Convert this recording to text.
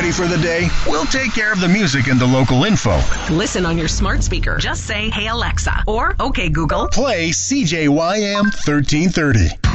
ready for the day? We'll take care of the music and the local info. Listen on your smart speaker. Just say, "Hey Alexa," or "Okay Google, Play CJYM 1330.